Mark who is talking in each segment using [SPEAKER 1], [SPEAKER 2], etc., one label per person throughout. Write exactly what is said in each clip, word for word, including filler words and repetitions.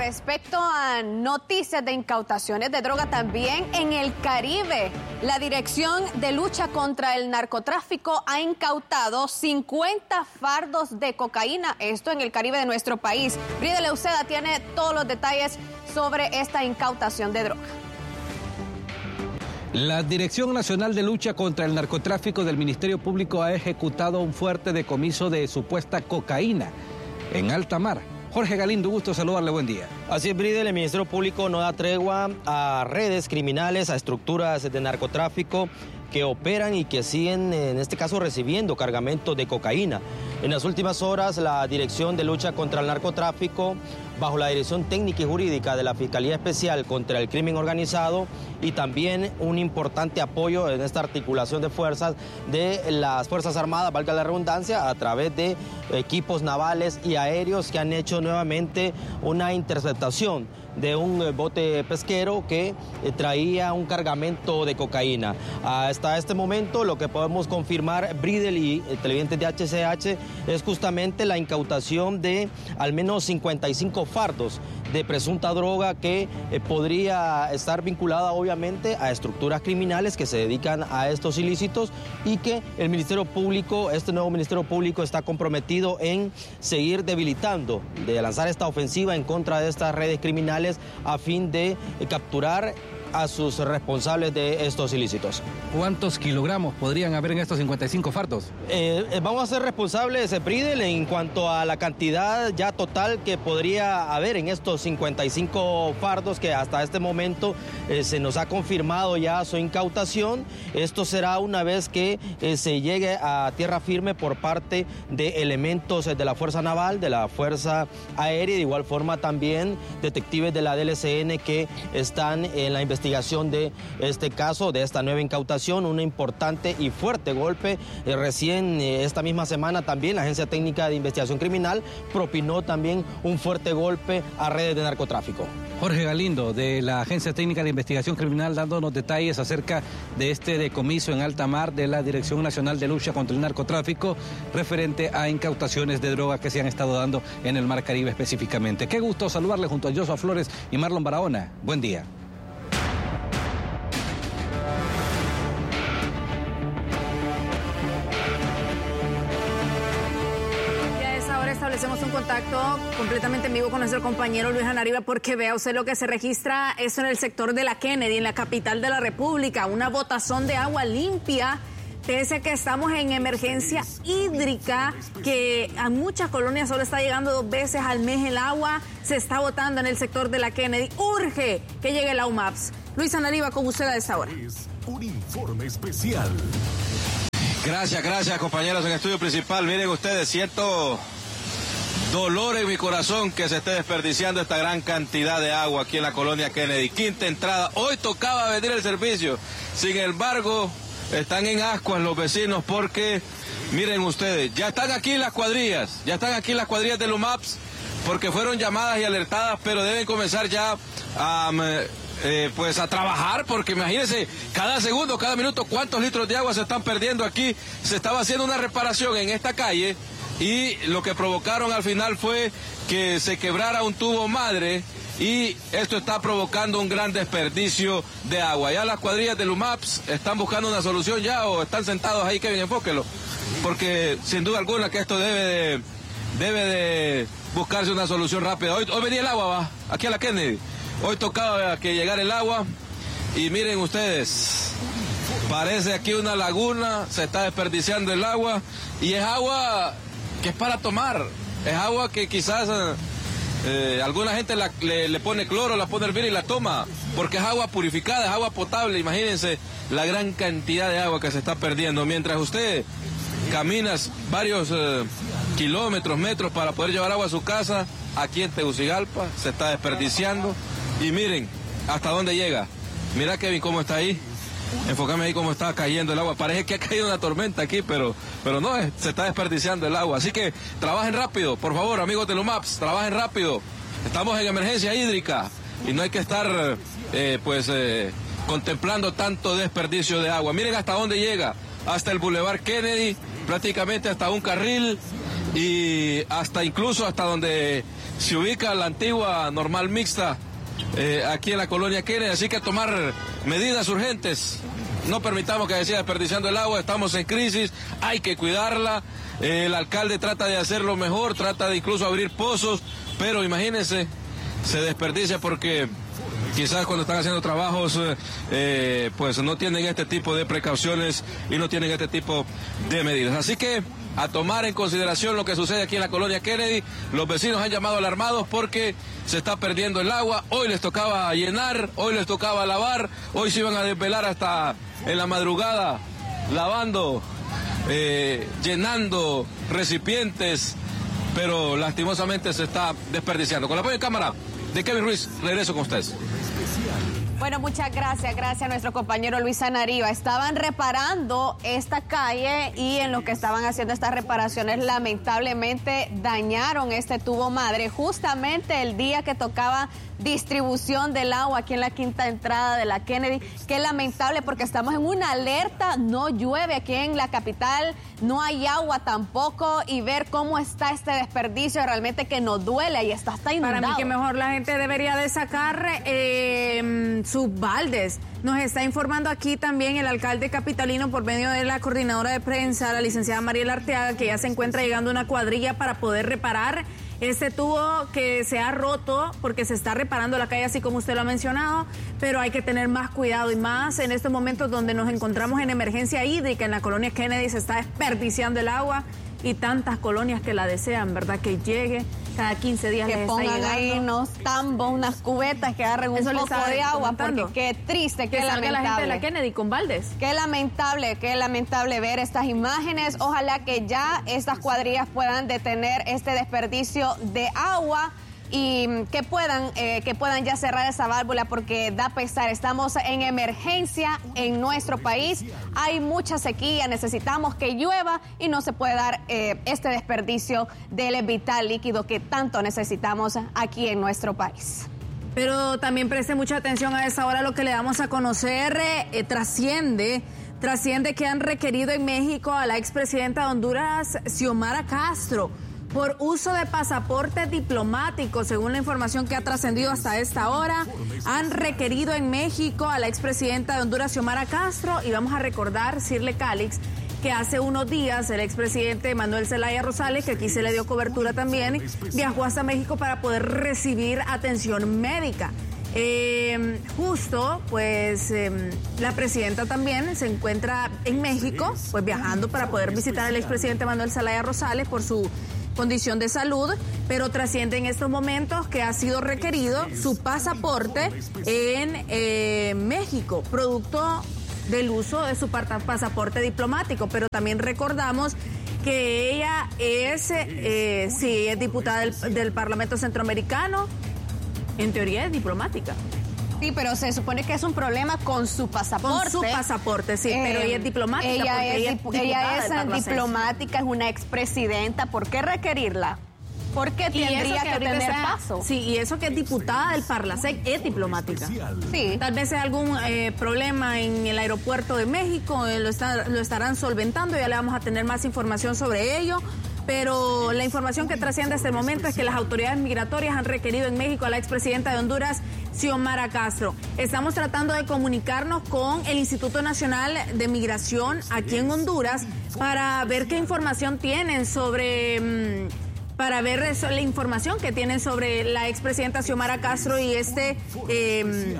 [SPEAKER 1] respecto a noticias de incautaciones de droga también en el Caribe, la Dirección de Lucha contra el Narcotráfico ha incautado cincuenta fardos de cocaína, esto en el Caribe de nuestro país. Bridel Uceda tiene todos los detalles sobre esta incautación de droga.
[SPEAKER 2] La Dirección Nacional de Lucha contra el Narcotráfico del Ministerio Público ha ejecutado un fuerte decomiso de supuesta cocaína en alta mar. Jorge Galindo, gusto saludarle, buen día.
[SPEAKER 3] Así es, Bridel, el Ministerio Público no da tregua a redes criminales, a estructuras de narcotráfico que operan y que siguen, en este caso, recibiendo cargamentos de cocaína. En las últimas horas, la Dirección de Lucha contra el Narcotráfico, bajo la Dirección Técnica y Jurídica de la Fiscalía Especial contra el Crimen Organizado y también un importante apoyo en esta articulación de fuerzas de las Fuerzas Armadas, valga la redundancia, a través de equipos navales y aéreos que han hecho nuevamente una interceptación de un bote pesquero que traía un cargamento de cocaína. Hasta este momento lo que podemos confirmar, Bridel y televidentes de H C H, es justamente la incautación de al menos cincuenta y cinco fardos de presunta droga que eh, podría estar vinculada obviamente a estructuras criminales que se dedican a estos ilícitos y que el Ministerio Público, este nuevo Ministerio Público está comprometido en seguir debilitando, de lanzar esta ofensiva en contra de estas redes criminales a fin de eh, capturar a sus responsables de estos ilícitos.
[SPEAKER 2] ¿Cuántos kilogramos podrían haber en estos cincuenta y cinco fardos?
[SPEAKER 3] Eh, eh, vamos a ser responsables, eh, Bridel, en cuanto a la cantidad ya total que podría haber en estos cincuenta y cinco fardos que hasta este momento eh, se nos ha confirmado ya su incautación. Esto será una vez que eh, se llegue a tierra firme por parte de elementos de la Fuerza Naval, de la Fuerza Aérea y de igual forma también detectives de la D L C N que están en la investigación investigación de este caso, de esta nueva incautación, un importante y fuerte golpe. Eh, recién eh, esta misma semana también la Agencia Técnica de Investigación Criminal propinó también un fuerte golpe a redes de narcotráfico.
[SPEAKER 2] Jorge Galindo, de la Agencia Técnica de Investigación Criminal, dándonos detalles acerca de este decomiso en alta mar de la Dirección Nacional de Lucha contra el Narcotráfico referente a incautaciones de drogas que se han estado dando en el Mar Caribe específicamente. Qué gusto saludarle junto a Joshua Flores y Marlon Barahona. Buen día.
[SPEAKER 1] Establecemos un contacto completamente en vivo con nuestro compañero Luis Anariba, porque vea usted lo que se registra eso en el sector de la Kennedy, en la capital de la República, una botazón de agua limpia, pese a que estamos en emergencia hídrica, que a muchas colonias solo está llegando dos veces al mes el agua, se está botando en el sector de la Kennedy. Urge que llegue la U M A P S. Luis Anariba, con usted a esta hora.
[SPEAKER 4] Es un informe especial.
[SPEAKER 5] Gracias, gracias, compañeros en estudio principal. Miren ustedes, siento dolor en mi corazón que se esté desperdiciando esta gran cantidad de agua aquí en la colonia Kennedy. Quinta entrada, hoy tocaba venir el servicio, sin embargo, están en ascuas los vecinos porque, miren ustedes, ya están aquí las cuadrillas, ya están aquí las cuadrillas de la U M A P S, porque fueron llamadas y alertadas, pero deben comenzar ya a... Um, Eh, pues a trabajar, porque imagínense, cada segundo, cada minuto, cuántos litros de agua se están perdiendo aquí. Se estaba haciendo una reparación en esta calle y lo que provocaron al final fue que se quebrara un tubo madre y esto está provocando un gran desperdicio de agua. Ya las cuadrillas del U M A P S están buscando una solución ya, o están sentados ahí. Kevin, enfóquelo, porque sin duda alguna que esto debe de, debe de buscarse una solución rápida. Hoy, hoy venía el agua, va, aquí a la Kennedy. Hoy tocaba que llegara el agua y miren ustedes, parece aquí una laguna, se está desperdiciando el agua y es agua que es para tomar, es agua que quizás eh, alguna gente la, le, le pone cloro, la pone a hervir y la toma, porque es agua purificada, es agua potable. Imagínense la gran cantidad de agua que se está perdiendo, mientras usted camina varios eh, kilómetros, metros para poder llevar agua a su casa. Aquí en Tegucigalpa se está desperdiciando. Y miren hasta dónde llega. Mira, Kevin, cómo está ahí. Enfócame ahí cómo está cayendo el agua. Parece que ha caído una tormenta aquí, pero, pero no, se está desperdiciando el agua. Así que trabajen rápido, por favor, amigos de la U M A P S, trabajen rápido. Estamos en emergencia hídrica y no hay que estar eh, pues eh, contemplando tanto desperdicio de agua. Miren hasta dónde llega. Hasta el Boulevard Kennedy, prácticamente hasta un carril y hasta incluso hasta donde se ubica la antigua normal mixta eh, aquí en la colonia Kennedy, así que tomar medidas urgentes. No permitamos que se siga desperdiciando el agua, estamos en crisis, hay que cuidarla. Eh, el alcalde trata de hacerlo mejor, trata de incluso abrir pozos, pero imagínense, se desperdicia porque quizás cuando están haciendo trabajos, eh, pues no tienen este tipo de precauciones y no tienen este tipo de medidas. Así que a tomar en consideración lo que sucede aquí en la colonia Kennedy. Los vecinos han llamado alarmados porque se está perdiendo el agua. Hoy les tocaba llenar, hoy les tocaba lavar, hoy se iban a desvelar hasta en la madrugada lavando, eh, llenando recipientes, pero lastimosamente se está desperdiciando. Con la apoyo de cámara de Kevin Ruiz, regreso con ustedes.
[SPEAKER 1] Bueno, muchas gracias, gracias a nuestro compañero Luis Anariba. Estaban reparando esta calle y en lo que estaban haciendo estas reparaciones, lamentablemente dañaron este tubo madre justamente el día que tocaba distribución del agua aquí en la quinta entrada de la Kennedy. Qué lamentable porque estamos en una alerta, no llueve aquí en la capital, no hay agua tampoco, y ver cómo está este desperdicio realmente que nos duele y está hasta inundado.
[SPEAKER 6] Para mí que mejor la gente debería de sacar eh, sus baldes. Nos está informando aquí también el alcalde capitalino por medio de la coordinadora de prensa, la licenciada Mariela Arteaga, que ya se encuentra llegando una cuadrilla para poder reparar este tubo que se ha roto porque se está reparando la calle, así como usted lo ha mencionado, pero hay que tener más cuidado y más en estos momentos donde nos encontramos en emergencia hídrica. En la colonia Kennedy se está desperdiciando el agua y tantas colonias que la desean, ¿verdad? Que llegue cada quince días.
[SPEAKER 1] Que
[SPEAKER 6] les
[SPEAKER 1] pongan
[SPEAKER 6] está llegando
[SPEAKER 1] ahí unos tambos, unas cubetas, que agarren
[SPEAKER 6] Eso
[SPEAKER 1] un poco de agua, porque qué triste, qué
[SPEAKER 6] que salga
[SPEAKER 1] lamentable.
[SPEAKER 6] la gente de la Kennedy con baldes.
[SPEAKER 1] Qué lamentable, qué lamentable ver estas imágenes. Ojalá que ya estas cuadrillas puedan detener este desperdicio de agua y que puedan, eh, que puedan ya cerrar esa válvula, porque da pesar. Estamos en emergencia en nuestro país, hay mucha sequía, necesitamos que llueva y no se puede dar eh, este desperdicio del vital líquido que tanto necesitamos aquí en nuestro país.
[SPEAKER 6] Pero también preste mucha atención a esa hora, lo que le damos a conocer eh, eh, trasciende, trasciende que han requerido en México a la expresidenta de Honduras, Xiomara Castro, por uso de pasaporte diplomático. Según la información que ha trascendido hasta esta hora, han requerido en México a la expresidenta de Honduras, Xiomara Castro, y vamos a recordar, Cirle Calix, que hace unos días el expresidente Manuel Zelaya Rosales, que aquí se le dio cobertura también, viajó hasta México para poder recibir atención médica. Eh, justo, pues eh, la presidenta también se encuentra en México, pues viajando para poder visitar al expresidente Manuel Zelaya Rosales por su condición de salud, pero trasciende en estos momentos que ha sido requerido su pasaporte en eh, México, producto del uso de su pasaporte diplomático. Pero también recordamos que ella es, eh, sí, es diputada del, del Parlamento Centroamericano, en teoría es diplomática.
[SPEAKER 1] Sí, pero se supone que es un problema con su pasaporte.
[SPEAKER 6] Con su pasaporte, sí, eh, pero ella es diplomática.
[SPEAKER 1] Ella
[SPEAKER 6] porque
[SPEAKER 1] es,
[SPEAKER 6] ella
[SPEAKER 1] dipu ella es diplomática, es una expresidenta. ¿Por qué requerirla? ¿Por qué tendría que, que tener sea, paso?
[SPEAKER 6] Sí, y eso que es diputada del Parlacén es diplomática.
[SPEAKER 1] Sí.
[SPEAKER 6] Tal vez sea algún eh, problema en el aeropuerto de México, eh, lo, está, lo estarán solventando, ya le vamos a tener más información sobre ello. Pero la información que trasciende hasta el momento es que las autoridades migratorias han requerido en México a la expresidenta de Honduras, Xiomara Castro. Estamos tratando de comunicarnos con el Instituto Nacional de Migración aquí en Honduras para ver qué información tienen sobre... para ver eso, la información que tienen sobre la expresidenta Xiomara Castro y este... Eh,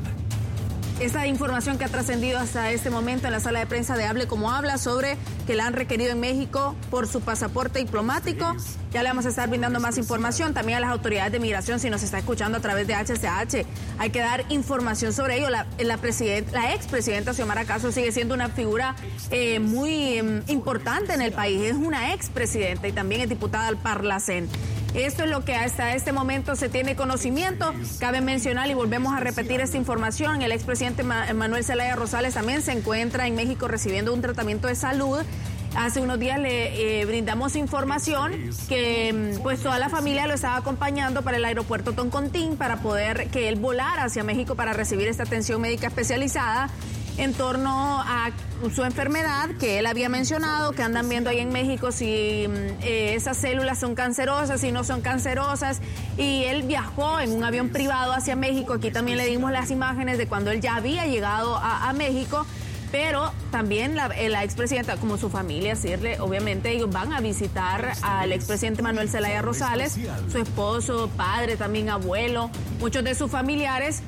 [SPEAKER 6] esta información que ha trascendido hasta este momento en la sala de prensa de Hable Como Habla sobre que la han requerido en México por su pasaporte diplomático. Ya le vamos a estar brindando más información también a las autoridades de migración si nos está escuchando a través de H C H. Hay que dar información sobre ello. La, la, la expresidenta Xiomara Castro sigue siendo una figura eh, muy eh, importante en el país. Es una expresidenta y también es diputada al Parlacén. Esto es lo que hasta este momento se tiene conocimiento. Cabe mencionar y volvemos a repetir esta información. El expresidente Manuel Zelaya Rosales también se encuentra en México recibiendo un tratamiento de salud. Hace unos días le eh, brindamos información que pues toda la familia lo estaba acompañando para el aeropuerto Toncontín para poder que él volara hacia México para recibir esta atención médica especializada.
[SPEAKER 1] en torno a su enfermedad que él había mencionado, que andan viendo ahí en México si eh, esas células son cancerosas, si no son cancerosas, y él viajó en un avión privado hacia México. Aquí también le dimos las imágenes de cuando él ya había llegado a, a México, pero también la, la expresidenta, como su familia, decirle, obviamente ellos van a visitar al expresidente Manuel Zelaya Rosales, su esposo, padre, también abuelo, muchos de sus familiares,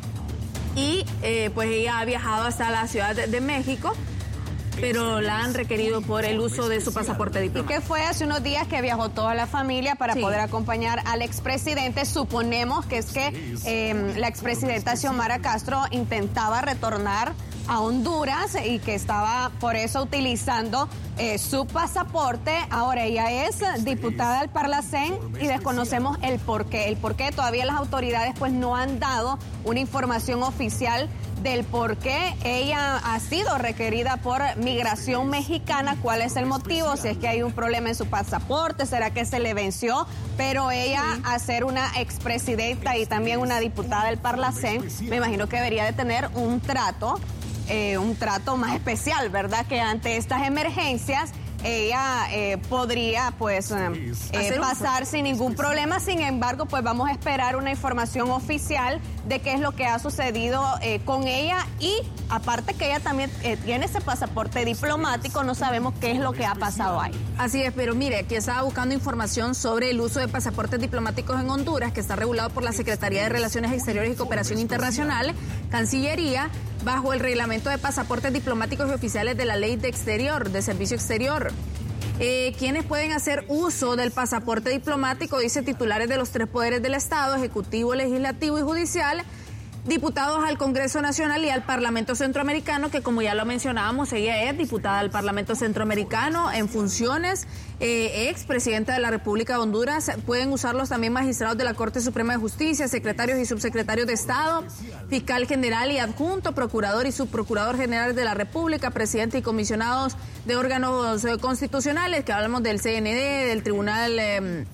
[SPEAKER 1] y eh, pues ella ha viajado hasta la Ciudad de, de México, pero la han requerido por el uso de su pasaporte diplomático.
[SPEAKER 6] Y que fue hace unos días que viajó toda la familia para sí. poder acompañar al expresidente. Suponemos que es que eh, la expresidenta Xiomara Castro intentaba retornar a Honduras y que estaba por eso utilizando eh, su pasaporte. Ahora ella es diputada al Parlacén y desconocemos el porqué. El porqué todavía las autoridades pues no han dado una información oficial del por qué ella ha sido requerida por migración mexicana, cuál es el motivo, si es que hay un problema en su pasaporte, será que se le venció, pero ella, sí. a ser una expresidenta y también una diputada del Parlacén, me imagino que debería de tener un trato, eh, un trato más especial, ¿verdad? Que ante estas emergencias ella eh, podría pues eh, eh, pasar sin ningún problema. Sin embargo, pues vamos a esperar una información oficial de qué es lo que ha sucedido eh, con ella, y aparte que ella también eh, tiene ese pasaporte diplomático, no sabemos qué es lo que ha pasado ahí.
[SPEAKER 1] Así es, pero mire, aquí estaba buscando información sobre el uso de pasaportes diplomáticos en Honduras, que está regulado por la Secretaría de Relaciones Exteriores y Cooperación Internacional, Cancillería, bajo el reglamento de pasaportes diplomáticos y oficiales de la Ley de Exterior, de Servicio Exterior. Eh, ¿Quiénes pueden hacer uso del pasaporte diplomático? Dice titulares de los tres poderes del Estado, Ejecutivo, Legislativo y Judicial, diputados al Congreso Nacional y al Parlamento Centroamericano, que como ya lo mencionábamos, ella es diputada al Parlamento Centroamericano en funciones, eh, ex presidenta de la República de Honduras. Pueden usarlos también magistrados de la Corte Suprema de Justicia, secretarios y subsecretarios de Estado, fiscal general y adjunto, procurador y subprocurador general de la República, presidente y comisionados de órganos eh, constitucionales, que hablamos del C N D, del Tribunal eh,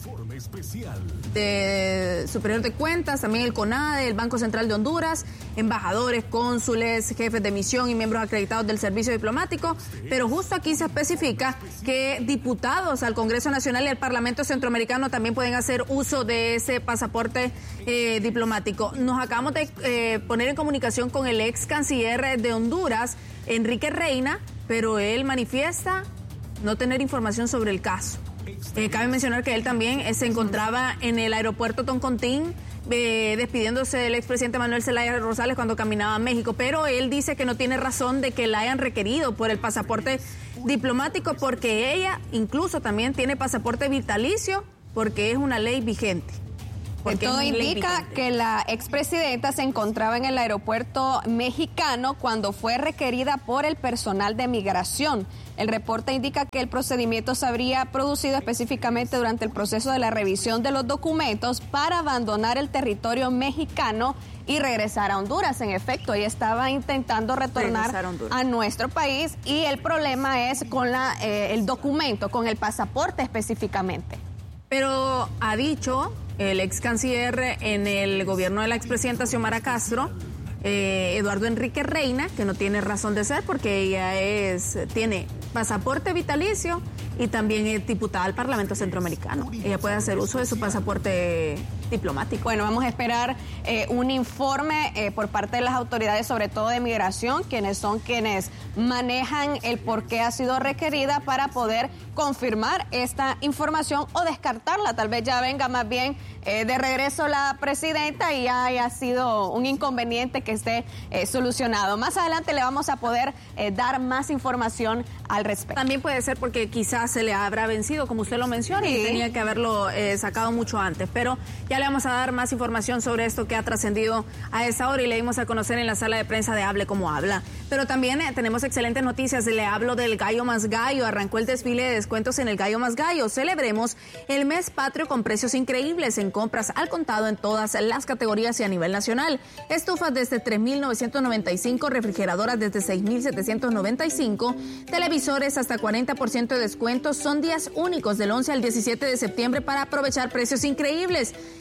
[SPEAKER 1] de Superior de Cuentas, también el CONADE, el Banco Central de Honduras, embajadores, cónsules, jefes de misión y miembros acreditados del servicio diplomático. Pero justo aquí se especifica que diputados al Congreso Nacional y al Parlamento Centroamericano también pueden hacer uso de ese pasaporte eh, diplomático. Nos acabamos de eh, poner en comunicación con el ex canciller de Honduras, Enrique Reina, pero él manifiesta no tener información sobre el caso. Eh, cabe mencionar que él también eh, se encontraba en el aeropuerto Toncontín eh, despidiéndose del expresidente Manuel Zelaya Rosales cuando caminaba a México, pero él dice que no tiene razón de que la hayan requerido por el pasaporte diplomático, porque ella incluso también tiene pasaporte vitalicio, porque es una ley vigente.
[SPEAKER 6] Porque todo indica que la expresidenta se encontraba en el aeropuerto mexicano cuando fue requerida por el personal de migración. El reporte indica que el procedimiento se habría producido específicamente durante el proceso de la revisión de los documentos para abandonar el territorio mexicano y regresar a Honduras. En efecto, ella estaba intentando retornar a, a nuestro país, y el problema es con la, eh, el documento, con el pasaporte específicamente.
[SPEAKER 1] Pero ha dicho el ex canciller en el gobierno de la expresidenta Xiomara Castro, eh, Eduardo Enrique Reina, que no tiene razón de ser porque ella es tiene pasaporte vitalicio y también es diputada al Parlamento Centroamericano. Ella puede hacer uso de su pasaporte diplomático.
[SPEAKER 6] Bueno, vamos a esperar eh, un informe eh, por parte de las autoridades, sobre todo de migración, quienes son quienes manejan el por qué ha sido requerida, para poder confirmar esta información o descartarla. Tal vez ya venga más bien eh, de regreso la presidenta y ya haya sido un inconveniente que esté eh, solucionado. Más adelante le vamos a poder eh, dar más información al respecto.
[SPEAKER 1] También puede ser porque quizás se le habrá vencido, como usted lo menciona, sí, y tenía que haberlo eh, sacado mucho antes, pero ya le vamos a dar más información sobre esto que ha trascendido a esa hora y le dimos a conocer en la sala de prensa de Hable Como Habla. Pero también eh, tenemos excelentes noticias. Le hablo del Gallo Más Gallo. Arrancó el desfile de descuentos en el Gallo Más Gallo. Celebremos el mes patrio con precios increíbles en compras al contado en todas las categorías y a nivel nacional. Estufas desde tres mil novecientos noventa y cinco, refrigeradoras desde seis mil setecientos noventa y cinco, televisores hasta cuarenta por ciento de descuentos. Son días únicos del once al diecisiete de septiembre para aprovechar precios increíbles.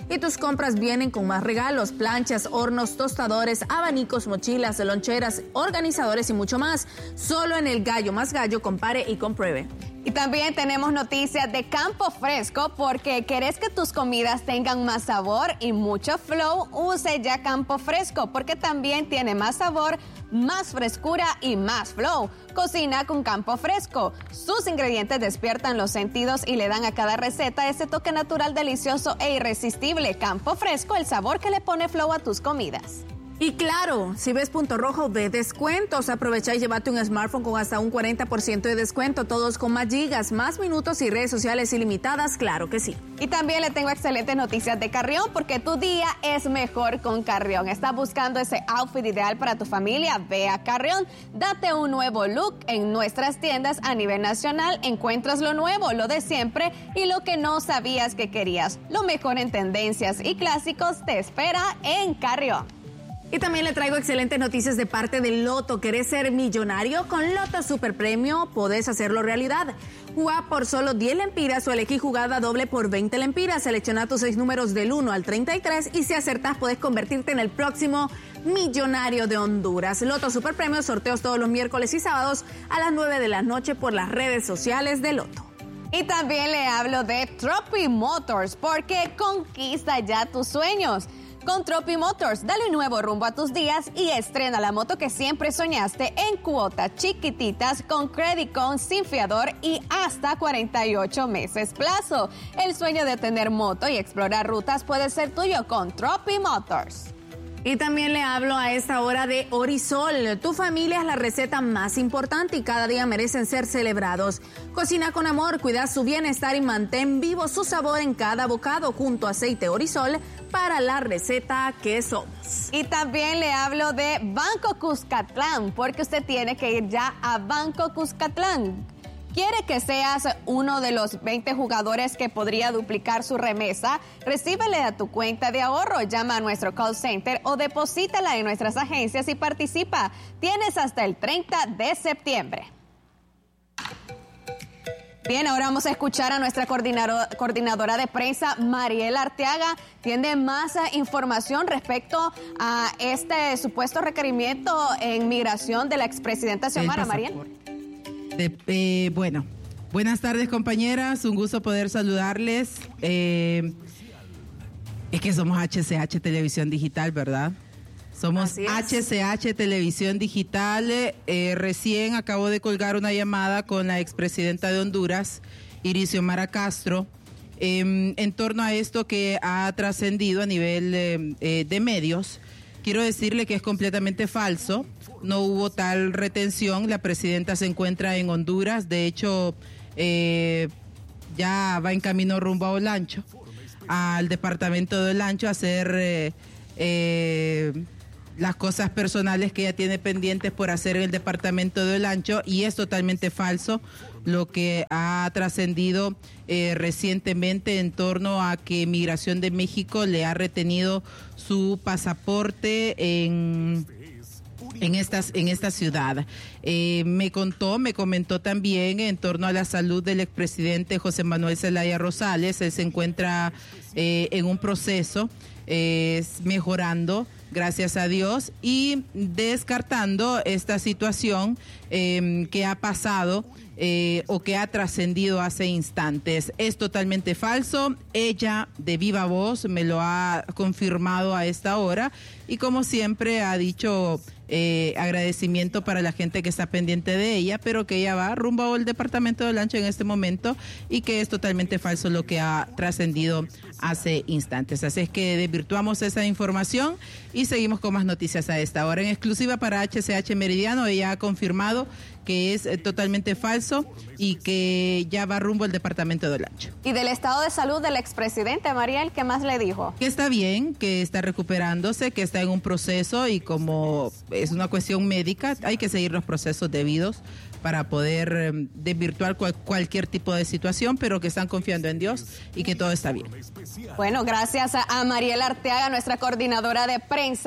[SPEAKER 1] y tus compras vienen con más regalos, planchas, hornos, tostadores, abanicos, mochilas, loncheras, organizadores y mucho más. Solo en el Gallo Más Gallo, compare y compruebe.
[SPEAKER 6] Y también tenemos noticias de Campo Fresco, porque querés que tus comidas tengan más sabor y mucho flow, use ya Campo Fresco, porque también tiene más sabor, más frescura y más flow. Cocina con Campo Fresco. Sus ingredientes despiertan los sentidos y le dan a cada receta ese toque natural, delicioso e irresistible. Campo Fresco, el sabor que le pone flow a tus comidas.
[SPEAKER 1] Y claro, si ves Punto Rojo, ve descuentos. Aprovecha y llévate un smartphone con hasta un cuarenta por ciento de descuento. Todos con más gigas, más minutos y redes sociales ilimitadas, claro que sí.
[SPEAKER 6] Y también le tengo excelentes noticias de Carrión, porque tu día es mejor con Carrión. ¿Estás buscando ese outfit ideal para tu familia? Ve a Carrión. Date un nuevo look en nuestras tiendas a nivel nacional. Encuentras lo nuevo, lo de siempre y lo que no sabías que querías. Lo mejor en tendencias y clásicos te espera en Carrión.
[SPEAKER 1] Y también le traigo excelentes noticias de parte del Loto. ¿Querés ser millonario? Con Loto Super Premio podés hacerlo realidad. Jugá por solo diez lempiras o elegí jugada doble por veinte lempiras. Selecciona tus seis números del uno al treinta y tres y si acertás podés convertirte en el próximo millonario de Honduras. Loto Super Premio, sorteos todos los miércoles y sábados a las nueve de la noche por las redes sociales de Loto.
[SPEAKER 6] Y también le hablo de Tropi Motors, porque conquista ya tus sueños. Con Tropi Motors, dale un nuevo rumbo a tus días y estrena la moto que siempre soñaste en cuotas chiquititas, con Credit Con, sin fiador y hasta cuarenta y ocho meses plazo. El sueño de tener moto y explorar rutas puede ser tuyo con Tropi Motors.
[SPEAKER 1] Y también le hablo a esta hora de Orisol. Tu familia es la receta más importante y cada día merecen ser celebrados. Cocina con amor, cuida su bienestar y mantén vivo su sabor en cada bocado junto a aceite Orisol para la receta que somos.
[SPEAKER 6] Y también le hablo de Banco Cuscatlán, porque usted tiene que ir ya a Banco Cuscatlán. ¿Quiere que seas uno de los veinte jugadores que podría duplicar su remesa? Recíbele a tu cuenta de ahorro, llama a nuestro call center o deposítala en nuestras agencias y participa. Tienes hasta el treinta de septiembre. Bien, ahora vamos a escuchar a nuestra coordinadora de prensa, Mariela Arteaga. Tiene más información respecto a este supuesto requerimiento en migración de la expresidenta Xiomara. Mariela.
[SPEAKER 7] Eh, eh, bueno, buenas tardes, compañeras, un gusto poder saludarles. Eh, es que somos H C H Televisión Digital, ¿verdad? Somos H C H Televisión Digital. Eh, recién acabo de colgar una llamada con la expresidenta de Honduras, Iris Xiomara Castro, eh, en torno a esto que ha trascendido a nivel eh, eh, de medios. Quiero decirle que es completamente falso. No hubo tal retención. La presidenta se encuentra en Honduras. De hecho, eh, ya va en camino rumbo a Olancho, al departamento de Olancho, a hacer eh, eh, las cosas personales que ella tiene pendientes por hacer en el departamento de Olancho. Y es totalmente falso lo que ha trascendido eh, recientemente en torno a que Migración de México le ha retenido su pasaporte en... En, estas, en esta ciudad. Eh, me contó, me comentó también en torno a la salud del expresidente José Manuel Zelaya Rosales. Él se encuentra eh, en un proceso, eh, mejorando, gracias a Dios, y descartando esta situación eh, que ha pasado eh, o que ha trascendido hace instantes. Es totalmente falso. Ella, de viva voz, me lo ha confirmado a esta hora y, como siempre, ha dicho eh, agradecimiento para la gente que está pendiente de ella, pero que ella va rumbo al departamento de Olancho en este momento y que es totalmente falso lo que ha trascendido hace instantes. Así es que desvirtuamos esa información y seguimos con más noticias a esta hora. En exclusiva para H C H Meridiano, ella ha confirmado que es eh, totalmente falso y que ya va rumbo al departamento de Olancho.
[SPEAKER 6] ¿Y del estado de salud del expresidente, Mariel, qué más le dijo?
[SPEAKER 7] Que está bien, que está recuperándose, que está en un proceso y como es una cuestión médica, hay que seguir los procesos debidos para poder eh, desvirtuar cual, cualquier tipo de situación, pero que están confiando en Dios y que todo está bien.
[SPEAKER 6] Bueno, gracias a, a Mariela Arteaga, nuestra coordinadora de prensa.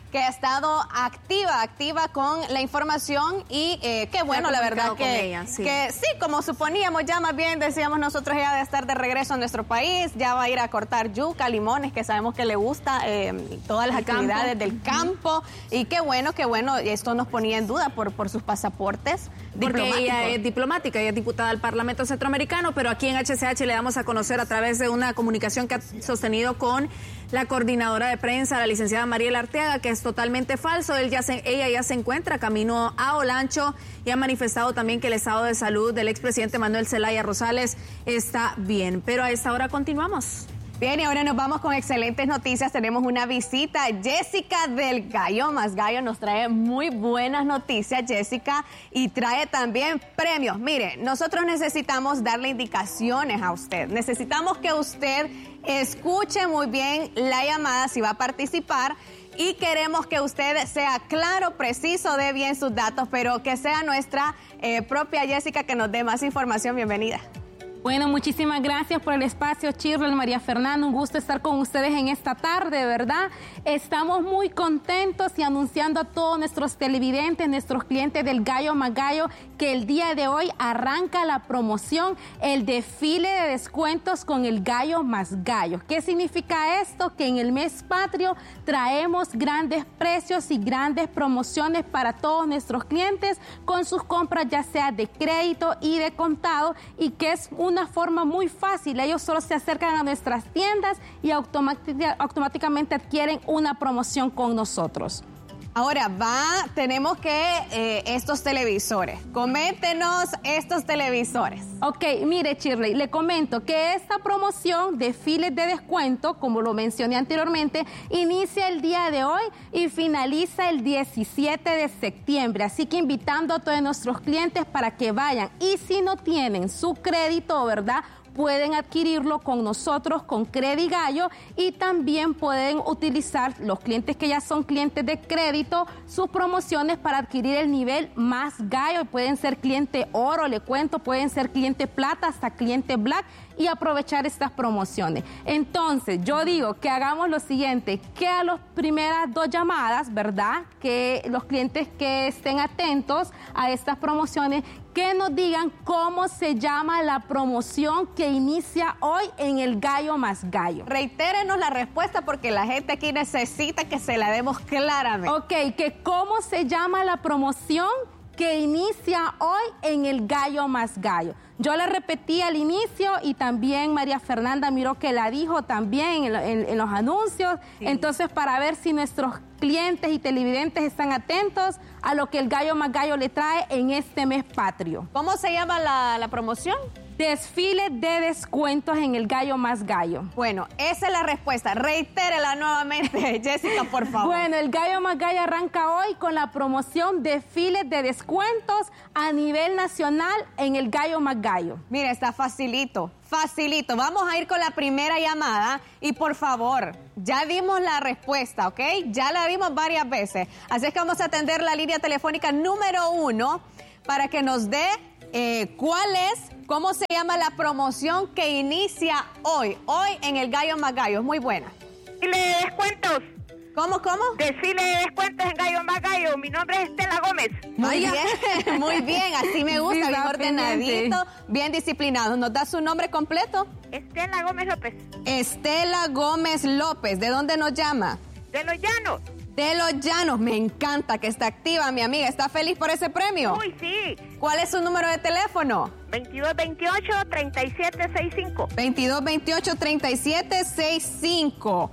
[SPEAKER 6] que ha estado activa, activa con la información y eh, qué bueno, la verdad que ella, sí. que sí, como suponíamos, ya más bien decíamos nosotros ya de estar de regreso a nuestro país, ya va a ir a cortar yuca, limones, que sabemos que le gusta, eh, todas las el actividades campo. del campo, y qué bueno, qué bueno, esto nos ponía en duda por, por sus pasaportes.
[SPEAKER 1] Porque ella es diplomática, ella es diputada al Parlamento Centroamericano, pero aquí en H C H le damos a conocer a través de una comunicación que ha sostenido con la coordinadora de prensa, la licenciada Mariela Arteaga, que es totalmente falso. Él ya se, ella ya se encuentra camino a Olancho y ha manifestado también que el estado de salud del expresidente Manuel Zelaya Rosales está bien. Pero a esta hora continuamos.
[SPEAKER 6] Bien, y ahora nos vamos con excelentes noticias. Tenemos una visita. Jessica del Gallo Más Gallo nos trae muy buenas noticias, Jessica, y trae también premios. Mire, nosotros necesitamos darle indicaciones a usted. Necesitamos que usted escuche muy bien la llamada si va a participar. Y queremos que usted sea claro, preciso, dé bien sus datos, pero que sea nuestra eh, propia Jessica que nos dé más información. Bienvenida.
[SPEAKER 8] Bueno, muchísimas gracias por el espacio, Shirley, María Fernanda, un gusto estar con ustedes en esta tarde, ¿verdad? Estamos muy contentos y anunciando a todos nuestros televidentes, nuestros clientes del Gallo Más Gallo, que el día de hoy arranca la promoción, el desfile de descuentos con el Gallo Más Gallo. ¿Qué significa esto? Que en el mes patrio traemos grandes precios y grandes promociones para todos nuestros clientes con sus compras ya sea de crédito y de contado, y que es un una forma muy fácil. Ellos solo se acercan a nuestras tiendas y automáticamente adquieren una promoción con nosotros.
[SPEAKER 6] Ahora va, tenemos que eh, estos televisores. Coméntenos estos televisores.
[SPEAKER 8] Ok, mire, Shirley, le comento que esta promoción de desfiles de descuento, como lo mencioné anteriormente, inicia el día de hoy y finaliza el diecisiete de septiembre. Así que invitando a todos nuestros clientes para que vayan. Y si no tienen su crédito, ¿verdad?, pueden adquirirlo con nosotros, con Credit Gallo, y también pueden utilizar los clientes que ya son clientes de crédito, sus promociones para adquirir el nivel más gallo. Pueden ser cliente oro, le cuento, pueden ser cliente plata, hasta cliente black, y aprovechar estas promociones. Entonces, yo digo que hagamos lo siguiente, que a las primeras dos llamadas, ¿verdad?, que los clientes que estén atentos a estas promociones, que nos digan cómo se llama la promoción que inicia hoy en el Gallo Más Gallo.
[SPEAKER 6] Reitérenos la respuesta porque la gente aquí necesita que se la demos claramente.
[SPEAKER 8] Ok, que cómo se llama la promoción que inicia hoy en el Gallo Más Gallo. Yo la repetí al inicio y también María Fernanda miró que la dijo también en, en, en los anuncios. Sí. Entonces, para ver si nuestros clientes y televidentes están atentos a lo que el Gallo Más Gallo le trae en este mes patrio.
[SPEAKER 6] ¿Cómo se llama la, la promoción?
[SPEAKER 8] Desfile de descuentos en el Gallo Más Gallo.
[SPEAKER 6] Bueno, esa es la respuesta. Reitérela nuevamente, Jessica, por favor.
[SPEAKER 8] Bueno, el Gallo Más Gallo arranca hoy con la promoción Desfile de descuentos a nivel nacional en el Gallo Más Gallo.
[SPEAKER 6] Mira, está facilito, facilito. Vamos a ir con la primera llamada y por favor, ya dimos la respuesta, ¿ok? Ya la dimos varias veces. Así es que vamos a atender la línea telefónica número uno para que nos dé eh, cuál es, cómo se llama la promoción que inicia hoy, hoy en el Gallo Más Gallo. Muy buena.
[SPEAKER 9] Desfile de descuentos.
[SPEAKER 6] ¿Cómo, cómo?
[SPEAKER 9] Desfile de descuentos en Gallo Más Gallo. Mi nombre es Estela Gómez.
[SPEAKER 6] Muy bien, muy bien. Así me gusta, sí, bien ordenadito, bien disciplinado. ¿Nos da su nombre completo?
[SPEAKER 9] Estela Gómez López.
[SPEAKER 6] Estela Gómez López. ¿De dónde nos llama?
[SPEAKER 9] De Los Llanos.
[SPEAKER 6] De Los Llanos. Me encanta que está activa, mi amiga. ¿Está feliz por ese premio?
[SPEAKER 9] Uy, sí.
[SPEAKER 6] ¿Cuál es su número de teléfono?
[SPEAKER 9] veintidós veintiocho, treinta y siete sesenta y cinco.
[SPEAKER 6] veintidós veintiocho, treinta y siete sesenta y cinco.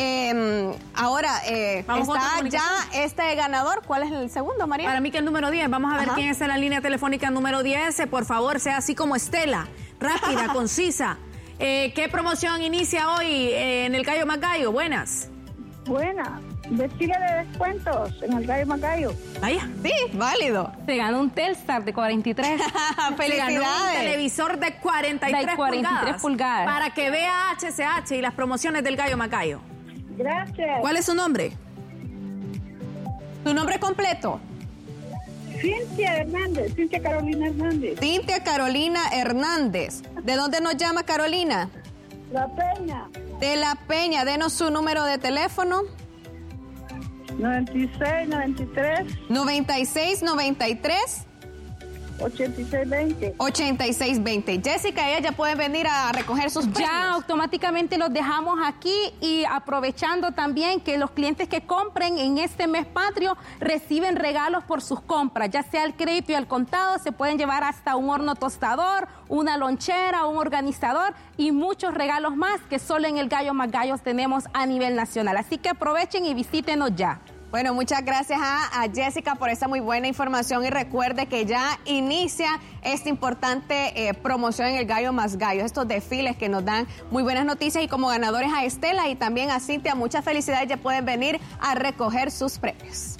[SPEAKER 6] Eh, ahora, eh, está ya este ganador. ¿Cuál es el segundo, María?
[SPEAKER 1] Para mí que el número diez. Vamos a ver Ajá. quién está en la línea telefónica número diez. Por favor, sea así como Estela. Rápida, concisa. Eh, ¿Qué promoción inicia hoy eh, en el Gallo Más Gallo? Buenas.
[SPEAKER 10] Buenas. Desfile de descuentos en el Gallo Más Gallo.
[SPEAKER 6] Vaya, sí, válido.
[SPEAKER 8] Se ganó un Telstar de cuarenta y tres.
[SPEAKER 6] Felicidades.
[SPEAKER 1] Se ganó un televisor de cuarenta y tres,
[SPEAKER 8] de cuarenta y tres
[SPEAKER 1] pulgadas,
[SPEAKER 8] pulgadas.
[SPEAKER 1] Para que vea H C H y las promociones del Gallo Más Gallo.
[SPEAKER 10] Gracias.
[SPEAKER 1] ¿Cuál es su nombre?
[SPEAKER 6] ¿Su nombre completo?
[SPEAKER 10] Cintia Hernández, Cintia Carolina Hernández.
[SPEAKER 6] Cintia Carolina Hernández. ¿De dónde nos llama Carolina?
[SPEAKER 10] La Peña.
[SPEAKER 6] De La Peña. Denos su número de teléfono.
[SPEAKER 10] noventa y seis, noventa y tres.
[SPEAKER 6] noventa y seis, noventa y tres.
[SPEAKER 10] ochenta y seis veinte.
[SPEAKER 6] ochenta y seis veinte. Jessica, ella ya puede venir a recoger sus premios.
[SPEAKER 8] Ya automáticamente los dejamos aquí y aprovechando también que los clientes que compren en este mes patrio reciben regalos por sus compras, ya sea al crédito y al contado, se pueden llevar hasta un horno tostador, una lonchera, un organizador y muchos regalos más que solo en el Gallo Más Gallos tenemos a nivel nacional. Así que aprovechen y visítenos ya.
[SPEAKER 6] Bueno, muchas gracias a, a Jessica por esta muy buena información y recuerde que ya inicia esta importante eh, promoción en el Gallo Más Gallos, estos desfiles que nos dan muy buenas noticias y como ganadores a Estela y también a Cintia, muchas felicidades, ya pueden venir a recoger sus premios.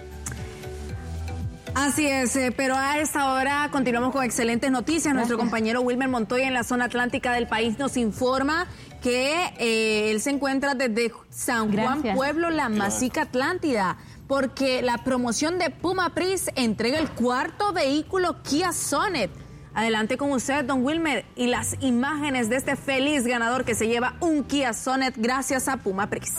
[SPEAKER 6] Así es, eh, pero a esta hora continuamos con excelentes noticias. Gracias. Nuestro compañero Wilmer Montoya en la zona atlántica del país nos informa que eh, él se encuentra desde San Juan
[SPEAKER 8] Gracias.
[SPEAKER 6] Pueblo, la Masica Atlántida, porque la promoción de Puma Pris entrega el cuarto vehículo Kia Sonet. Adelante con usted, don Wilmer, y las imágenes de este feliz ganador que se lleva un Kia Sonet gracias a Puma Pris.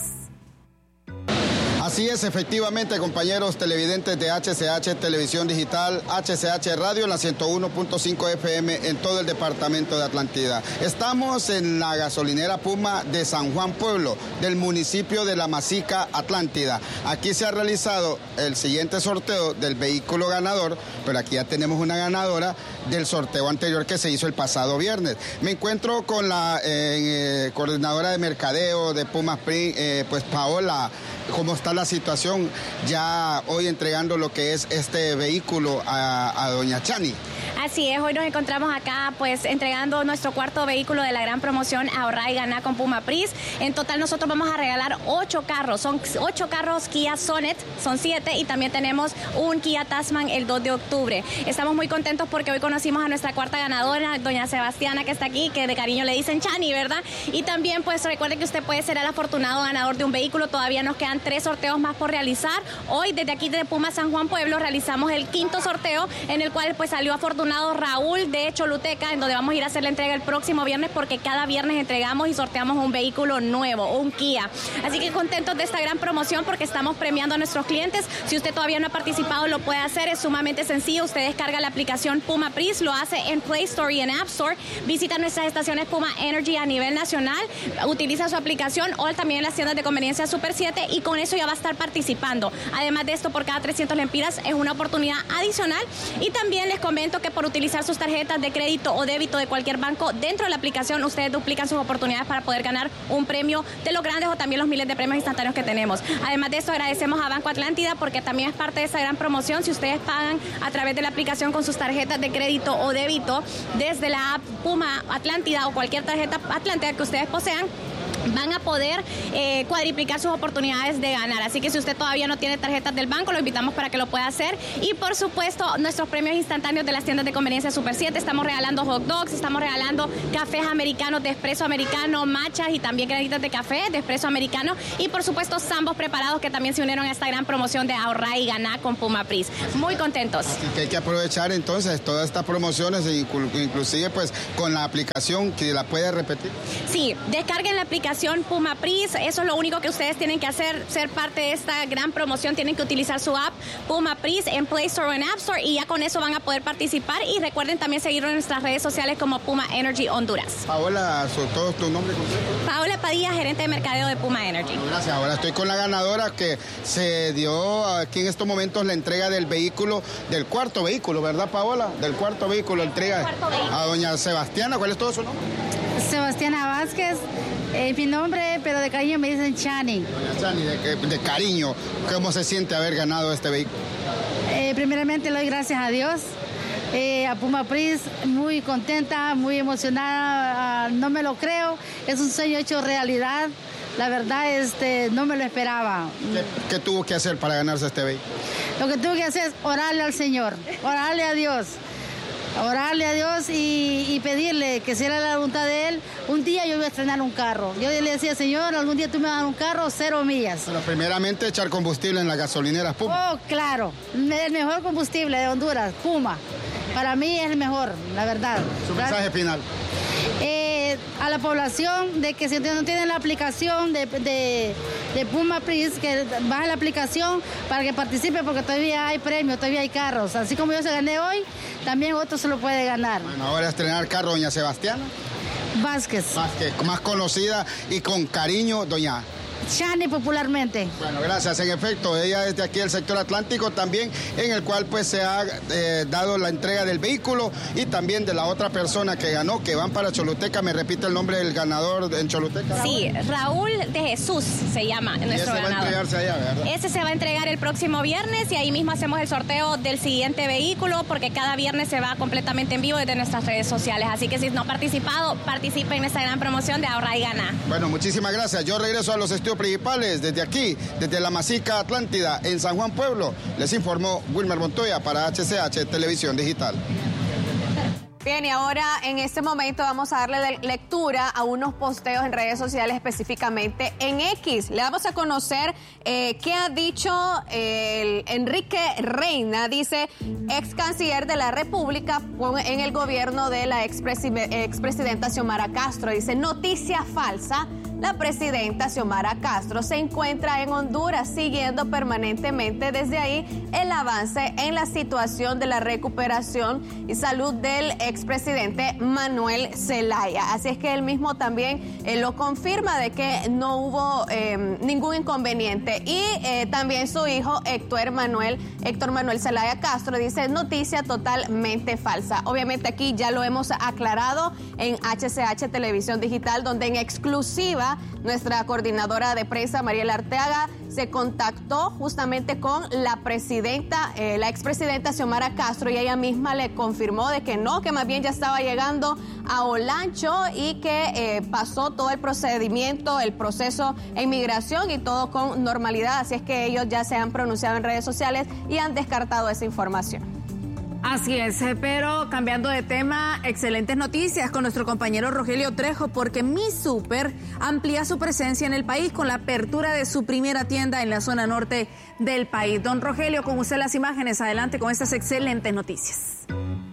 [SPEAKER 11] Así es, efectivamente, compañeros televidentes de H C H Televisión Digital, H C H Radio en la ciento uno punto cinco F M en todo el departamento de Atlántida. Estamos en la gasolinera Puma de San Juan Pueblo, del municipio de La Masica Atlántida. Aquí se ha realizado el siguiente sorteo del vehículo ganador, pero aquí ya tenemos una ganadora del sorteo anterior que se hizo el pasado viernes. Me encuentro con la eh, coordinadora de mercadeo de Puma Print, eh, pues Paola. ¿Cómo está la situación ya hoy entregando lo que es este vehículo a, a doña Chani?
[SPEAKER 12] Así es, hoy nos encontramos acá pues entregando nuestro cuarto vehículo de la gran promoción Ahorrar y Ganar con Puma Pris. En total nosotros vamos a regalar ocho carros, son ocho carros Kia Sonet, son siete y también tenemos un Kia Tasman el dos de octubre. Estamos muy contentos porque hoy conocimos a nuestra cuarta ganadora, doña Sebastiana, que está aquí, que de cariño le dicen Chani, ¿verdad? Y también pues recuerde que usted puede ser el afortunado ganador de un vehículo, todavía nos quedan tres sorteos más por realizar. Hoy desde aquí de Puma San Juan Pueblo realizamos el quinto sorteo en el cual pues salió afortunado Raúl de Choluteca, en donde vamos a ir a hacer la entrega el próximo viernes porque cada viernes entregamos y sorteamos un vehículo nuevo, un Kia. Así que contentos de esta gran promoción porque estamos premiando a nuestros clientes. Si usted todavía no ha participado, lo puede hacer, es sumamente sencillo. Usted descarga la aplicación Puma Pris, lo hace en Play Store y en App Store, visita nuestras estaciones Puma Energy a nivel nacional, utiliza su aplicación o también en las tiendas de conveniencia Super siete y con eso ya va a estar participando. Además de esto, por cada trescientas lempiras es una oportunidad adicional y también les comento que por utilizar sus tarjetas de crédito o débito de cualquier banco dentro de la aplicación, ustedes duplican sus oportunidades para poder ganar un premio de los grandes o también los miles de premios instantáneos que tenemos. Además de esto, agradecemos a Banco Atlántida porque también es parte de esa gran promoción. Si ustedes pagan a través de la aplicación con sus tarjetas de crédito o débito desde la app Puma Atlántida o cualquier tarjeta Atlántida que ustedes posean, van a poder eh, cuadriplicar sus oportunidades de ganar. Así que si usted todavía no tiene tarjetas del banco, lo invitamos para que lo pueda hacer. Y por supuesto, nuestros premios instantáneos de las tiendas de conveniencia Super siete. Estamos regalando hot dogs, estamos regalando cafés americanos de espresso americano, matchas y también granditas de café de espresso americano. Y por supuesto, zambos preparados que también se unieron a esta gran promoción de Ahorrar y Ganar con Puma Pris. Muy contentos.
[SPEAKER 11] Así que hay que aprovechar entonces todas estas promociones, inclusive pues con la aplicación, que la puede repetir.
[SPEAKER 12] Sí, descarguen la aplicación Puma Pris, eso es lo único que ustedes tienen que hacer, ser parte de esta gran promoción, tienen que utilizar su app Puma Pris en Play Store o en App Store y ya con eso van a poder participar y recuerden también seguirnos en nuestras redes sociales como Puma Energy Honduras.
[SPEAKER 11] Paola, ¿todo tu nombre completo?
[SPEAKER 12] Paola Padilla, gerente de mercadeo de Puma Energy.
[SPEAKER 11] Gracias, ahora estoy con la ganadora que se dio aquí en estos momentos la entrega del vehículo, del cuarto vehículo, ¿verdad Paola? Del cuarto vehículo, entrega a doña Sebastiana, ¿cuál es todo su nombre?
[SPEAKER 13] Sebastiana Vázquez. Eh, mi nombre, pero de cariño me dicen Chani.
[SPEAKER 11] Doña Chani, de, de cariño, ¿cómo se siente haber ganado este vehículo?
[SPEAKER 13] Eh, primeramente le doy gracias a Dios, eh, a Puma Pris, muy contenta, muy emocionada, no me lo creo, es un sueño hecho realidad, la verdad este, no me lo esperaba.
[SPEAKER 11] ¿Qué, qué tuvo que hacer para ganarse este vehículo?
[SPEAKER 13] Lo que tuve que hacer es orarle al Señor, orarle a Dios. Orarle a Dios y, y pedirle que si era la voluntad de Él, un día yo voy a estrenar un carro. Yo le decía, Señor, algún día tú me vas a dar un carro, cero millas.
[SPEAKER 11] Bueno, primeramente echar combustible en las gasolineras Puma.
[SPEAKER 13] Oh, claro, el mejor combustible de Honduras, Puma. Para mí es el mejor, la verdad.
[SPEAKER 11] ¿Su mensaje final?
[SPEAKER 13] Eh, a la población de que si no tienen la aplicación de, de, de Puma Pris, que bajen la aplicación para que participe, porque todavía hay premios, todavía hay carros. Así como yo se gané hoy, también otro se lo puede ganar.
[SPEAKER 11] Bueno, ahora estrenar carro doña Sebastiana
[SPEAKER 13] Vázquez.
[SPEAKER 11] Vázquez, más conocida y con cariño, doña
[SPEAKER 13] Chani popularmente.
[SPEAKER 11] Bueno, gracias. En efecto, ella es de aquí del sector atlántico también, en el cual pues se ha eh, dado la entrega del vehículo y también de la otra persona que ganó, que van para Choluteca. ¿Me repite el nombre del ganador en Choluteca?
[SPEAKER 12] Sí, Raúl de Jesús se llama nuestro
[SPEAKER 11] y ese
[SPEAKER 12] ganador.
[SPEAKER 11] va a entregarse allá, ¿verdad?
[SPEAKER 12] Ese se va a entregar el próximo viernes y ahí mismo hacemos el sorteo del siguiente vehículo, porque cada viernes se va completamente en vivo desde nuestras redes sociales. Así que si no ha participado, participe en esta gran promoción de Ahorra y Gana.
[SPEAKER 11] Bueno, muchísimas gracias. Yo regreso a los estudios principales desde aquí, desde la Masica Atlántida en San Juan Pueblo. Les informó Wilmer Montoya para H C H Televisión Digital.
[SPEAKER 6] Bien, y ahora en este momento vamos a darle lectura a unos posteos en redes sociales, específicamente en X. Le vamos a conocer eh, qué ha dicho eh, el Enrique Reina, dice ex canciller de la República en el gobierno de la expresidenta Xiomara Castro. Dice, noticia falsa. La presidenta Xiomara Castro se encuentra en Honduras siguiendo permanentemente desde ahí el avance en la situación de la recuperación y salud del expresidente Manuel Zelaya. Así es que él mismo también eh, lo confirma de que no hubo eh, ningún inconveniente. Y eh, también su hijo Héctor Manuel, Héctor Manuel Zelaya Castro dice noticia totalmente falsa. Obviamente aquí ya lo hemos aclarado en H C H Televisión Digital, donde en exclusiva nuestra coordinadora de prensa, Mariela Arteaga, se contactó justamente con la presidenta, eh, la expresidenta Xiomara Castro, y ella misma le confirmó de que no, que más bien ya estaba llegando a Olancho y que eh, pasó todo el procedimiento, el proceso en migración y todo con normalidad. Así es que ellos ya se han pronunciado en redes sociales y han descartado esa información. Así es, pero cambiando de tema, excelentes noticias con nuestro compañero Rogelio Trejo, porque Mi Súper amplía su presencia en el país con la apertura de su primera tienda en la zona norte del país. Don Rogelio, con usted las imágenes, adelante con estas excelentes noticias.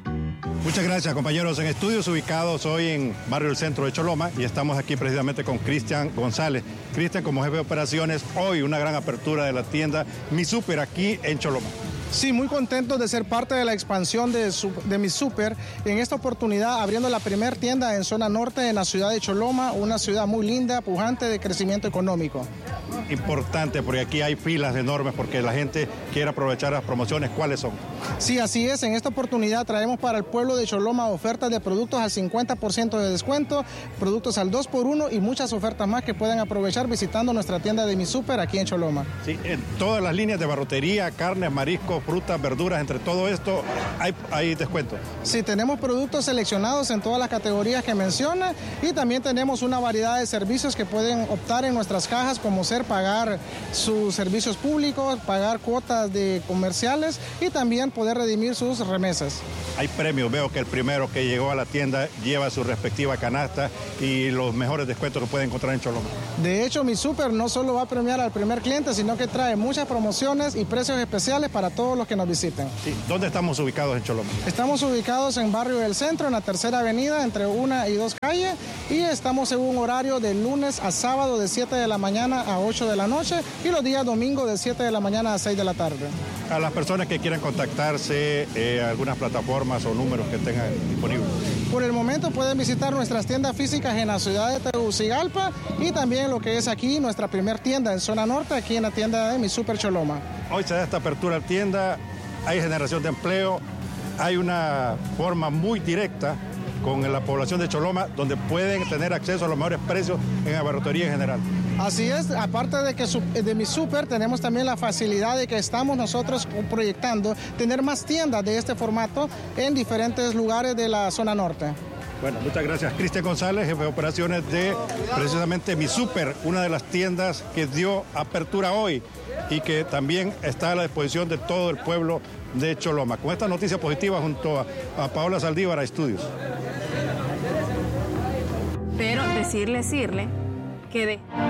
[SPEAKER 14] Muchas gracias, compañeros. En estudios ubicados hoy en Barrio del Centro de Choloma, y estamos aquí precisamente con Cristian González. Cristian, como jefe de operaciones, hoy una gran apertura de la tienda Mi Súper aquí en Choloma.
[SPEAKER 15] Sí, muy contentos de ser parte de la expansión de, su, de Mi Súper. En esta oportunidad abriendo la primera tienda en zona norte en la ciudad de Choloma, una ciudad muy linda, pujante de crecimiento económico.
[SPEAKER 14] Importante, porque aquí hay filas enormes porque la gente quiere aprovechar las promociones. ¿Cuáles son?
[SPEAKER 15] Sí, así es. En esta oportunidad traemos para el pueblo de Choloma ofertas de productos al cincuenta por ciento de descuento, productos al dos por uno y muchas ofertas más que pueden aprovechar visitando nuestra tienda de Mi Súper aquí en Choloma.
[SPEAKER 14] Sí, en todas las líneas de barrotería, carnes, mariscos, frutas, verduras, entre todo esto hay, hay descuento.
[SPEAKER 15] Sí, tenemos productos seleccionados en todas las categorías que menciona y también tenemos una variedad de servicios que pueden optar en nuestras cajas, como ser pagar sus servicios públicos, pagar cuotas de comerciales y también poder redimir sus remesas.
[SPEAKER 14] Hay premios, veo que el primero que llegó a la tienda lleva su respectiva canasta y los mejores descuentos que puede encontrar en Choloma.
[SPEAKER 15] De hecho, Mi Súper no solo va a premiar al primer cliente, sino que trae muchas promociones y precios especiales para todos los que nos visiten.
[SPEAKER 14] Sí. ¿Dónde estamos ubicados en Choloma?
[SPEAKER 15] Estamos ubicados en Barrio del Centro, en la tercera avenida, entre una y dos calles, y estamos en un horario de lunes a sábado de siete de la mañana a ocho de la noche y los días domingo de siete de la mañana a seis de la tarde.
[SPEAKER 14] A las personas que quieran contactarse, eh, algunas plataformas o números que tengan disponibles.
[SPEAKER 15] Por el momento pueden visitar nuestras tiendas físicas en la ciudad de Tegucigalpa y también lo que es aquí nuestra primer tienda en zona norte, aquí en la tienda de Mi Súper Choloma.
[SPEAKER 14] Hoy se da esta apertura a tienda, hay generación de empleo, hay una forma muy directa con la población de Choloma, donde pueden tener acceso a los mejores precios en la barrotería en general.
[SPEAKER 15] Así es, aparte de que de Mi Súper tenemos también la facilidad de que estamos nosotros proyectando tener más tiendas de este formato en diferentes lugares de la zona norte.
[SPEAKER 14] Bueno, muchas gracias. Cristian González, jefe de operaciones de precisamente Mi Súper, una de las tiendas que dio apertura hoy y que también está a la disposición de todo el pueblo de Choloma. Con esta noticia positiva junto a, a Paola Saldívar a Estudios.
[SPEAKER 6] Pero decirle, decirle que de...